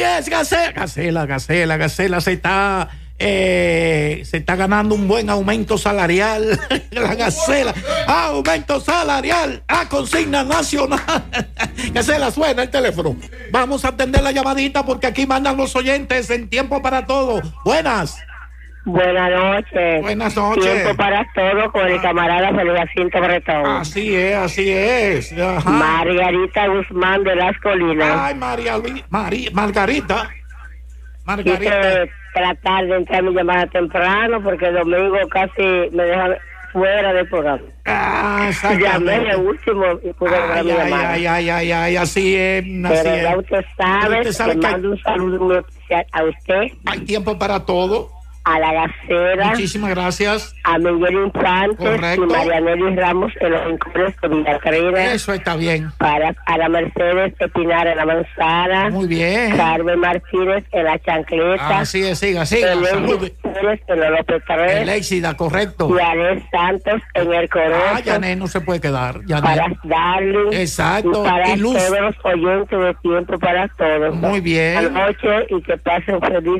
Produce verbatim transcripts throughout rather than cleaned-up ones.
es, Gacela. Gacela, Gacela, Gacela se está, eh, se está ganando un buen aumento salarial. La Gacela, aumento salarial a consigna nacional. Gacela, suena el teléfono. Vamos a atender la llamadita porque aquí mandan los oyentes en Tiempo para Todo. Buenas. Buenas noches. Buenas noches. Tiempo para Todo con el camarada Feliz Jacinto Bretón. Así es, así es. Ajá. Margarita Guzmán de Las Colinas. Ay, María Luis, María, Margarita. Margarita. Quise tratar de entrar mi llamada temprano porque el domingo casi me deja fuera del programa. Ah, llamé el último y pude ay, mi ay, llamada. ay, ay, ay, ay, así es. Así Pero es. ya usted sabe, usted sabe le que mando un saludo muy especial a usted. Hay tiempo para todo. A la Gacela. Muchísimas gracias. A Miguel Infantes. Correcto. Y Marianelli Ramos en los Rincones de Villacarrera. Eso está bien. Para a la Mercedes Espinar en la Manzana. Muy bien. Carmen Martínez en la Chancleta. Así es, siga, siga. Salud. En los López Tarrés. El éxida, correcto. Yanet Santos en el Corozo. Ah, Yanet no se puede quedar. Yanet. Para Darling. Exacto. Y para Y Luz. todos los oyentes de Tiempo para Todos. Muy bien. Anoche y que pasen feliz.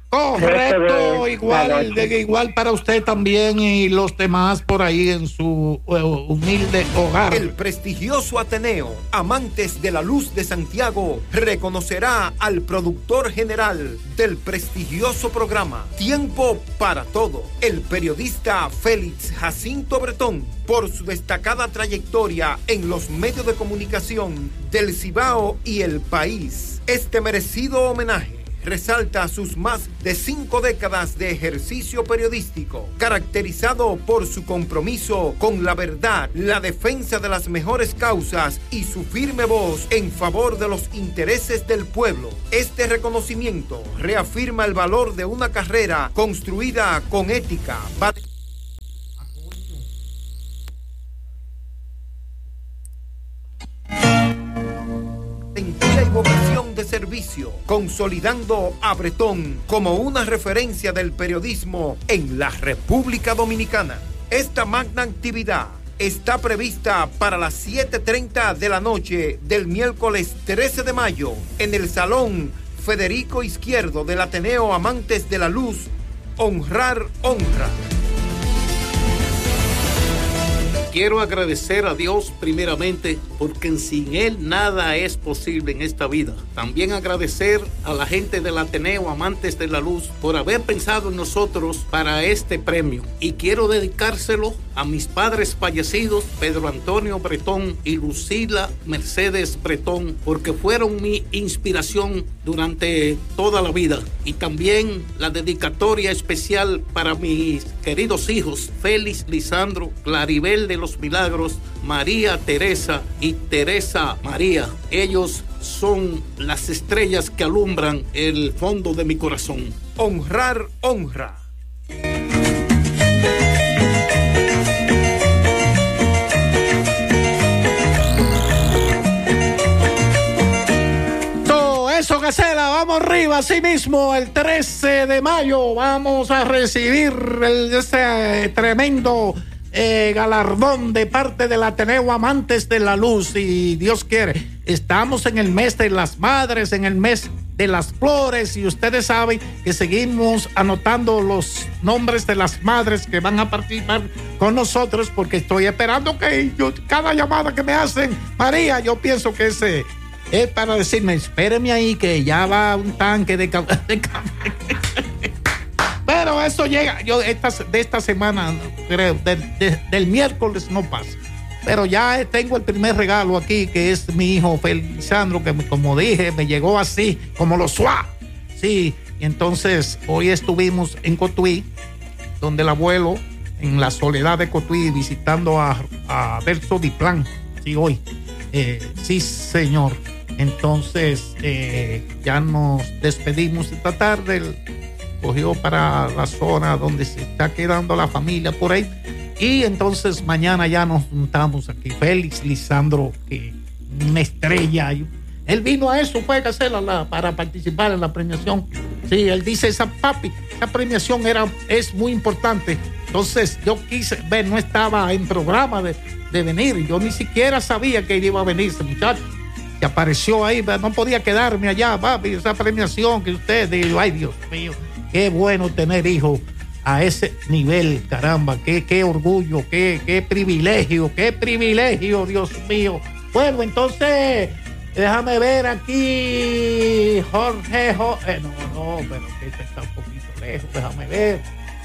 Correcto, igual, de, igual para usted también y los demás por ahí en su uh, humilde hogar. El prestigioso Ateneo Amantes de la Luz de Santiago reconocerá al productor general del prestigioso programa Tiempo para Todo, el periodista Félix Jacinto Bretón, por su destacada trayectoria en los medios de comunicación del Cibao y el país. Este merecido homenaje resalta sus más de cinco décadas de ejercicio periodístico, caracterizado por su compromiso con la verdad, la defensa de las mejores causas y su firme voz en favor de los intereses del pueblo. Este reconocimiento reafirma el valor de una carrera construida con ética, y vocación de servicio, consolidando a Bretón como una referencia del periodismo en la República Dominicana. Esta magna actividad está prevista para las siete y media de la noche del miércoles trece de mayo en el Salón Federico Izquierdo del Ateneo Amantes de la Luz. Honrar honra. Quiero agradecer a Dios primeramente porque sin Él nada es posible en esta vida. También agradecer a la gente del Ateneo Amantes de la Luz por haber pensado en nosotros para este premio. Y quiero dedicárselo a mis padres fallecidos, Pedro Antonio Bretón y Lucila Mercedes Bretón, porque fueron mi inspiración durante toda la vida. Y también la dedicatoria especial para mis queridos hijos, Félix Lisandro, Claribel de los Milagros, María Teresa y Teresa María. Ellos son las estrellas que alumbran el fondo de mi corazón. Honrar honra. Eso, Gacela, vamos arriba, así mismo, el trece de mayo vamos a recibir el, ese tremendo eh, galardón de parte del Ateneo Amantes de la Luz, y Dios quiere, estamos en el mes de las madres, en el mes de las flores, y ustedes saben que seguimos anotando los nombres de las madres que van a participar con nosotros, porque estoy esperando que yo, cada llamada que me hacen, María, yo pienso que ese es para decirme, espéreme ahí que ya va un tanque de café. Pero eso llega, yo esta, de esta semana, creo, de, de, del miércoles no pasa. Pero ya tengo el primer regalo aquí, que es mi hijo Felizandro, que como dije, me llegó así, como lo suá. Sí, y entonces hoy estuvimos en Cotuí, donde el abuelo, en la soledad de Cotuí, visitando a, a Verso Diplán. Sí, hoy. Eh, sí, señor. Entonces eh, ya nos despedimos esta tarde. Cogió para la zona donde se está quedando la familia por ahí. Y entonces mañana ya nos juntamos aquí. Félix Lisandro, que una estrella. Él vino a eso, fue a hacerla para participar en la premiación. Sí, él dice, esa papi, esa premiación era, es muy importante. Entonces yo quise ver, no estaba en programa de, de venir. Yo ni siquiera sabía que él iba a venir, ese muchacho. que apareció ahí, no podía quedarme allá, papi, esa premiación que usted dijo, ay Dios mío, qué bueno tener hijos a ese nivel, caramba, qué, qué orgullo, qué, qué privilegio, qué privilegio, Dios mío. Bueno, entonces, déjame ver aquí, Jorge, Jorge, eh, no, no, pero que este está un poquito lejos, déjame ver,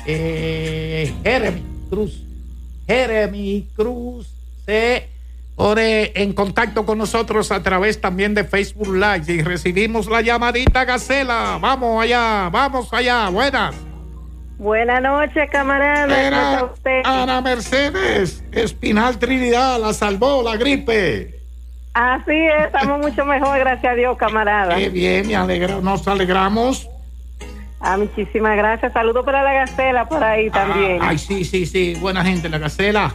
eh, Jeremy Cruz, Jeremy Cruz, se pone en contacto con nosotros a través también de Facebook Live y recibimos la llamadita Gacela, vamos allá, vamos allá, buenas. Buenas noches, camarada. Era usted? Ana Mercedes Espinal Trinidad, la salvó la gripe. Así es, estamos mucho mejor, gracias a Dios, camarada. Qué bien, me alegra, nos alegramos. Ah, muchísimas gracias. Saludos para la Gacela por ahí también. Ah, ay, sí, sí, sí, buena gente, la Gacela.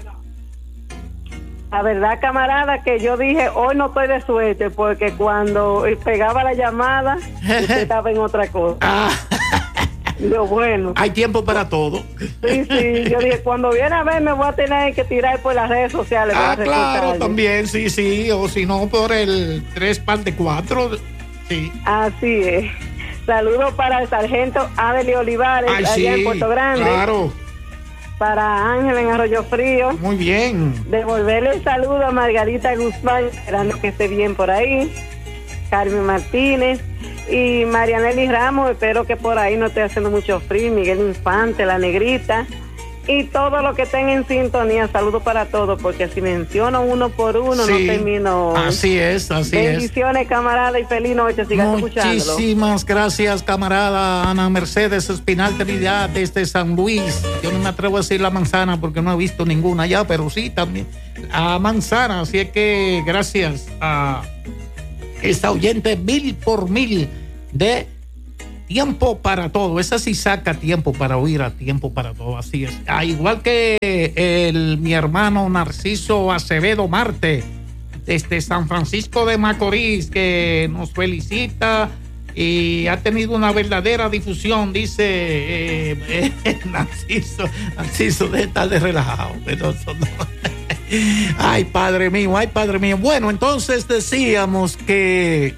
La verdad, camarada, que yo dije, hoy no estoy de suerte, porque cuando pegaba la llamada, usted estaba en otra cosa. Ah. Lo bueno. Hay tiempo para todo. Sí, sí, yo dije, cuando viene a ver me voy a tener que tirar por las redes sociales. Ah, claro, también, sí, sí, o si no por el tres par de cuatro, sí. Así es. Saludos para el sargento Adeli Olivares, ay, allá sí, en Puerto Grande. Claro. Para Ángel en Arroyo Frío. Muy bien. Devolverle el saludo a Margarita Guzmán, esperando que esté bien por ahí. Carmen Martínez y Marianely Ramos, espero que por ahí no esté haciendo mucho frío. Miguel Infante, la Negrita y todo lo que estén en sintonía. Saludos para todos, porque si menciono uno por uno, sí, no termino. Así es, así Bendiciones, es. Bendiciones, camarada, y feliz noche. Sigan escuchándolo. Muchísimas gracias, camarada Ana Mercedes Espinal Trinidad, desde San Luis. Yo no me atrevo a decir la manzana porque no he visto ninguna allá, pero sí también a manzana. Así es que gracias a esta oyente mil por mil de Tiempo para Todo. Esa sí saca tiempo para oír, a Tiempo para Todo, así es. Ah, igual que el, mi hermano Narciso Acevedo Marte, desde San Francisco de Macorís, que nos felicita y ha tenido una verdadera difusión, dice eh, eh, Narciso, Narciso de estar de relajado, pero eso no. Ay, padre mío, ay, padre mío. Bueno, entonces decíamos que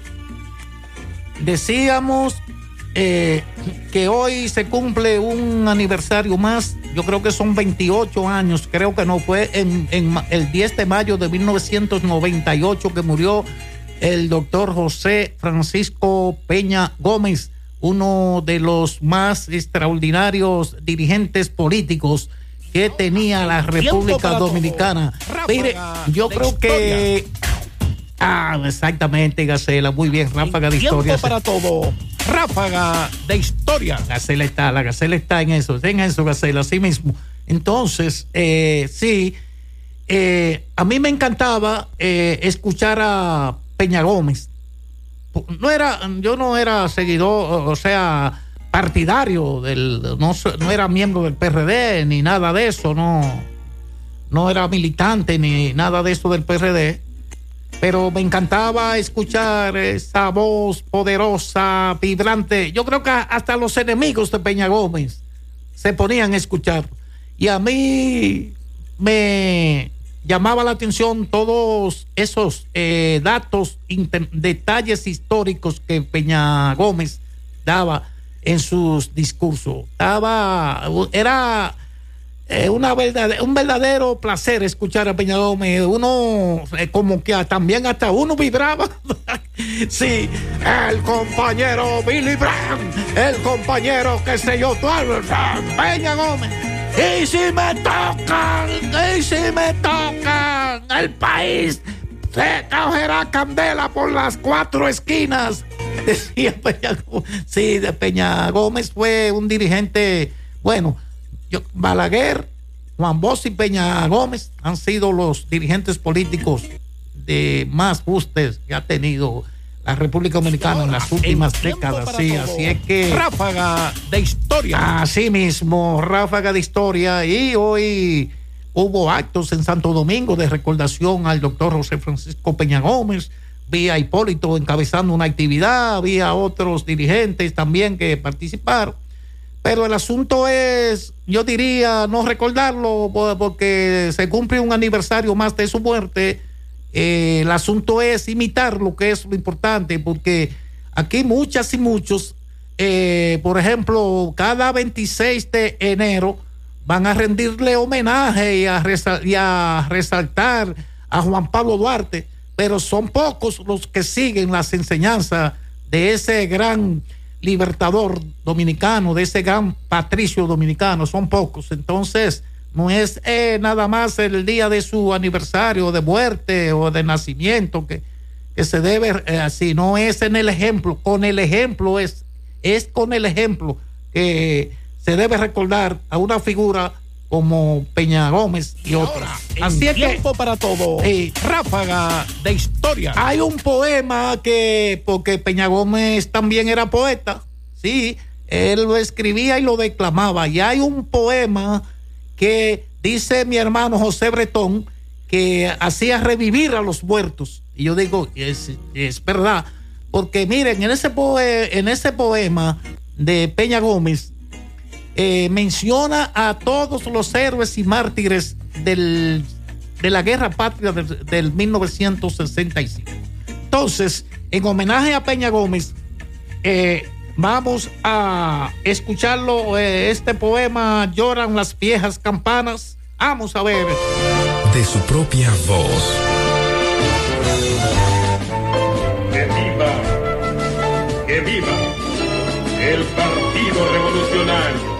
decíamos eh, que hoy se cumple un aniversario más. Yo creo que son veintiocho años, creo que no fue en, en el diez de mayo de mil novecientos noventa y ocho que murió el doctor José Francisco Peña Gómez, uno de los más extraordinarios dirigentes políticos que tenía la República Dominicana. Mire, yo creo que ah, exactamente, Gacela, muy bien, ráfaga de historia. Tiempo para todo, ráfaga de historia. Gacela está, la Gacela está en eso, en eso, Gacela, así mismo. Entonces, eh, sí, eh, a mí me encantaba eh, escuchar a Peña Gómez. No era, yo no era seguidor, o sea, partidario del, no, no era miembro del P R D ni nada de eso, no, no era militante ni nada de eso del P R D, pero me encantaba escuchar esa voz poderosa, vibrante. Yo creo que hasta los enemigos de Peña Gómez se ponían a escuchar, y a mí me llamaba la atención todos esos eh, datos, inter, detalles históricos que Peña Gómez daba en sus discursos. Estaba, era eh, una verdad, un verdadero placer escuchar a Peña Gómez. Uno eh, como que también hasta uno vibraba. Sí, el compañero Billy Brandt, el compañero que sé yo, Peña Gómez. Y si me tocan, y si me tocan, el país se cogerá candela por las cuatro esquinas. Decía Peña Gómez. Sí, de Peña Gómez fue un dirigente, bueno, yo, Balaguer, Juan Bosch y Peña Gómez han sido los dirigentes políticos de más justes que ha tenido la República Dominicana en las últimas décadas. Sí, todo. Así es que ráfaga de historia. Así mismo, ráfaga de historia. Y hoy hubo actos en Santo Domingo de recordación al doctor José Francisco Peña Gómez. Vi a Hipólito encabezando una actividad, había otros dirigentes también que participaron, pero el asunto es, yo diría, no recordarlo porque se cumple un aniversario más de su muerte Eh, el asunto es imitar lo que es lo importante, porque aquí muchas y muchos, eh, por ejemplo, cada veintiséis de enero van a rendirle homenaje y a, resal- y a resaltar a Juan Pablo Duarte, pero son pocos los que siguen las enseñanzas de ese gran libertador dominicano, de ese gran patricio dominicano, son pocos. Entonces no es eh, nada más el día de su aniversario de muerte o de nacimiento que, que se debe eh, así, no es en el ejemplo, con el ejemplo es, es con el ejemplo que se debe recordar a una figura como Peña Gómez y, y otras. Así es tiempo que, para todo. Eh, Ráfaga de historia. Hay un poema que, porque Peña Gómez también era poeta, sí, él lo escribía y lo declamaba. Y hay un poema que dice mi hermano José Bretón que hacía revivir a los muertos. Y yo digo, es, es verdad, porque miren, en ese, poe, en ese poema de Peña Gómez, Eh, menciona a todos los héroes y mártires del, de la guerra patria del, del mil novecientos sesenta y cinco. Entonces, en homenaje a Peña Gómez, eh, vamos a escucharlo, eh, este poema, Lloran las viejas campanas. Vamos a ver. De su propia voz. ¡Que viva! ¡Que viva! El Partido Revolucionario.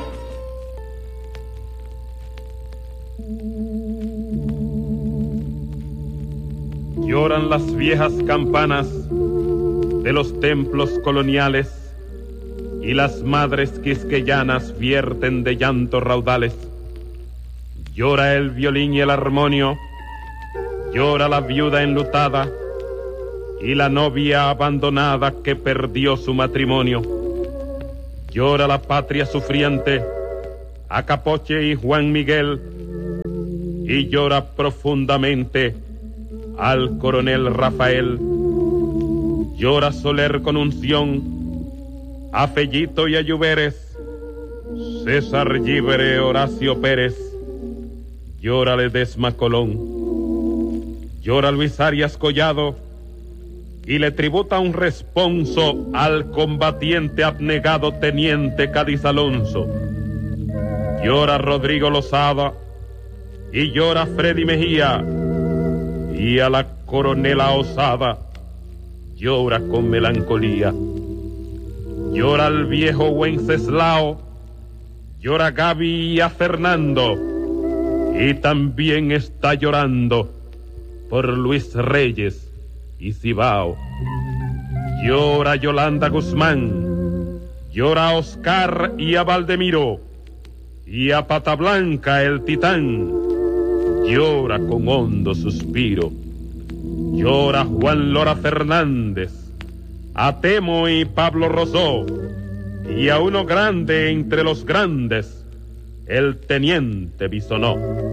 Lloran las viejas campanas de los templos coloniales y las madres quisqueyanas vierten de llanto raudales. Llora el violín y el armonio, llora la viuda enlutada y la novia abandonada que perdió su matrimonio. Llora la patria sufriente, a Capoche y Juan Miguel, y llora profundamente al coronel Rafael. Llora Soler con unción, a Fellito y a Lluveres, César Llibre, Horacio Pérez. Llora Ledesma Colón. Llora Luis Arias Collado y le tributa un responso al combatiente abnegado teniente Cádiz Alonso. Llora Rodrigo Lozada y llora Freddy Mejía, y a la coronela osada llora con melancolía. Llora al viejo Wenceslao, llora Gaby y a Fernando, y también está llorando por Luis Reyes y Cibao. Llora Yolanda Guzmán, llora a Oscar y a Valdemiro, y a Pata Blanca el titán llora con hondo suspiro. Llora Juan Lora Fernández, a Temo y Pablo Rosó, y a uno grande entre los grandes, el teniente Bisonó.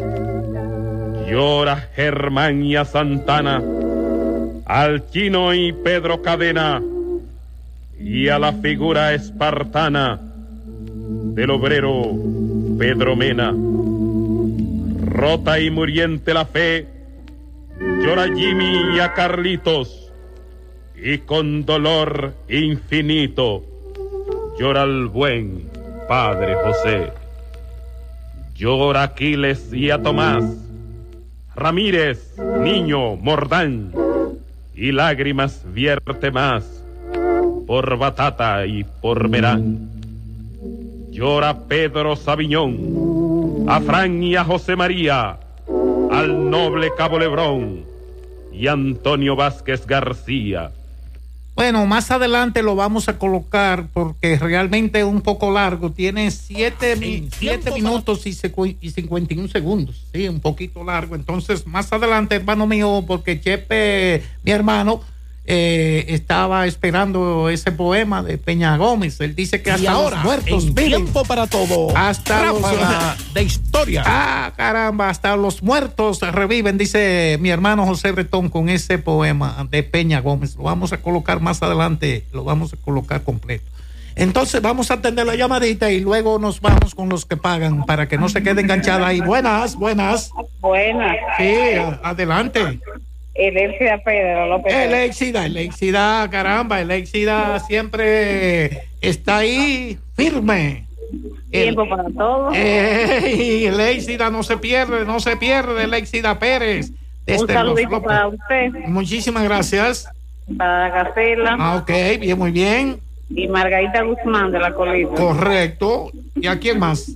Llora Germán y a Santana, al Chino y Pedro Cadena, y a la figura espartana del obrero Pedro Mena. Rota y muriente la fe, llora Jimmy y a Carlitos, y con dolor infinito llora el buen padre José. Llora Aquiles y a Tomás, Ramírez, Niño, Mordán, y lágrimas vierte más por Batata y por Merán. Llora Pedro Sabiñón, a Fran y a José María, al noble Cabo Lebrón y Antonio Vázquez García. Bueno, más adelante lo vamos a colocar porque realmente es un poco largo. Tiene siete, mi, siete minutos y, secu- y cincuenta y un segundos. Sí, un poquito largo. Entonces, más adelante, hermano mío, porque Chepe, mi hermano, eh, estaba esperando ese poema de Peña Gómez. Él dice que hasta ahora, los muertos en viven. Tiempo para todo. Hasta Ráfaga los de historia. Ah, caramba, hasta los muertos reviven, dice mi hermano José Bretón con ese poema de Peña Gómez. Lo vamos a colocar más adelante, lo vamos a colocar completo. Entonces vamos a atender la llamadita y luego nos vamos con los que pagan para que no se quede enganchada ahí. Buenas, buenas. Buenas. Sí, a- adelante. El Éxida Pedro López. El Éxida, el Éxida, caramba, el Éxida siempre está ahí firme. Tiempo el, para todo. Eh, el Éxida no se pierde, no se pierde, el Éxida Pérez. Un saludito para usted. Muchísimas gracias. Para Gacela. Ah, ok, bien, muy bien. Y Margarita Guzmán de la Colina. Correcto. ¿Y a quién más?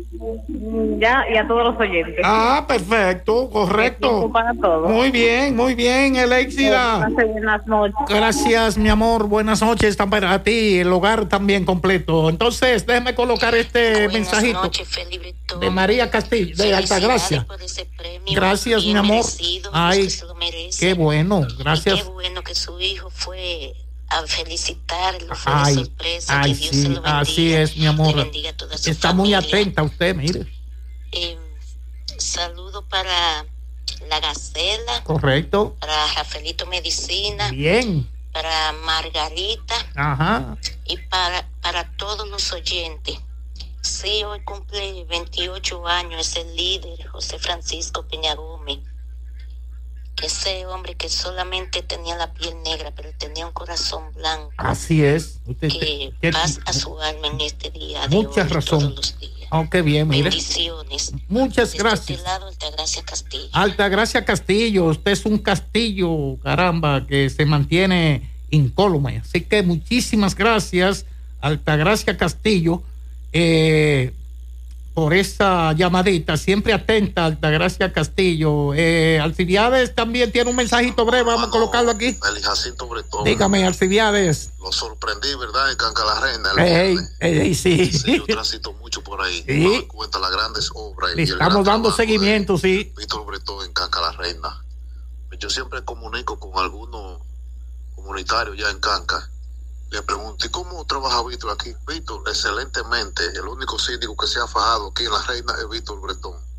Ya, y a todos los oyentes. Ah, perfecto, correcto. Para todos. Muy bien, muy bien, el Éxida. Buenas noches. Gracias, mi amor. Buenas noches, están para ti. El hogar también completo. Entonces, déjeme colocar este Buenas mensajito noches, Feliberto. de María Castillo, de Altagracia. Gracias, mi amor. Ay, qué bueno, gracias. Y qué bueno que su hijo fue a felicitarlo, fue ay, de sorpresa, ay, que Dios sí, se lo bendiga, así es, mi amor. bendiga a toda su Está familia. muy atenta usted, mire. Eh, saludo para la Gacela. Correcto. Para Rafaelito Medicina. Bien. Para Margarita. Ajá. Y para, para todos los oyentes. Sí, hoy cumple veintiocho años, es el líder, José Francisco Peña Gómez. Ese hombre que solamente tenía la piel negra, pero tenía un corazón blanco. Así es. Usted, que te, paz a su alma en este día. Mucha de hoy, razón. todos los días. Oh, qué bien, mire. Bendiciones. Muchas Desde gracias. este lado, Altagracia Castillo. Altagracia Castillo, usted es un castillo, caramba, que se mantiene incólume. Así que muchísimas gracias, Altagracia Castillo, eh, por esa llamadita, siempre atenta, Altagracia Castillo. Eh, Alcibiades también tiene un mensajito breve, vamos a colocarlo aquí. El Jacinto Bretón. Dígame, Alcibiades. Lo sorprendí, ¿verdad? En Canca la Reina. Ey, ey, sí. sí. Yo transito mucho por ahí. Sí. Me doy cuenta las grandes obras. Le estamos dando seguimiento, sí. Víctor Bretón en Canca la Reina. Yo siempre comunico con algunos comunitarios ya en Canca. Le pregunté, ¿cómo trabaja Víctor aquí? Víctor, excelentemente. El único síndico que se ha fajado aquí en la Reina es Víctor Bretón.